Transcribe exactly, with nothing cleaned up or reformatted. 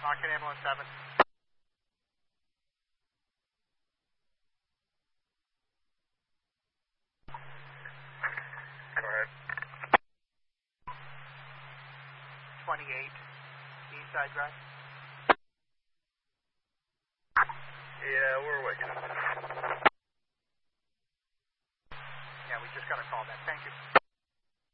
Market Ambulance seven. Go ahead. twenty-eight, Eastside Drive. Yeah, we're awake. Yeah, we just got a call back. Thank you.